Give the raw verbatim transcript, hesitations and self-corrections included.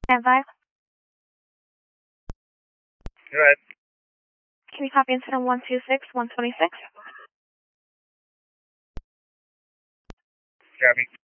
Stand by. Go ahead. Can you copy incident one two six, one twenty-six? Copy.